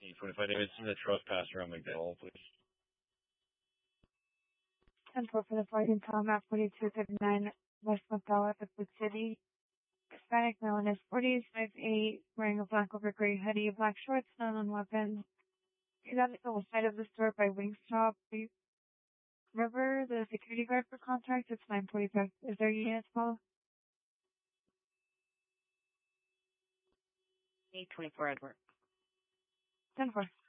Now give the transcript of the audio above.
825 Davidson, the trespasser on McDowell, please. 10-4 for the flight in Tom at 4239 West McDowell at the Food City. Hispanic male in his 40s, 5'8", wearing a black over gray hoodie, black shorts, none on weapons. He's at the side of the store by Wingstop. River, the security guard for contact, it's 945. Is there a unit to follow? 824 Edward. 10-4.